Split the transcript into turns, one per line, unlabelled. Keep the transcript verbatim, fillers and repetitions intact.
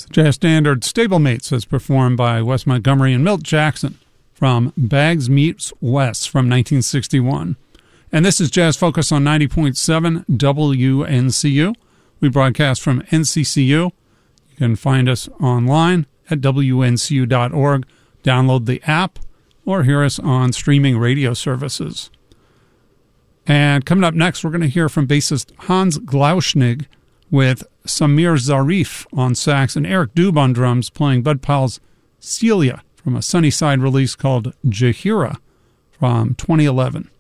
It's the jazz standard Stablemates as performed by Wes Montgomery and Milt Jackson from Bags Meets Wes from nineteen sixty-one. And this is Jazz Focus on ninety point seven W N C U. We broadcast from N C C U. You can find us online at W N C U dot org. Download the app or hear us on streaming radio services. And coming up next, we're going to hear from bassist Hans Glauschnig with Samir Zarif on sax and Eric Dube on drums playing Bud Powell's Celia from a Sunnyside release called Jahira from twenty eleven.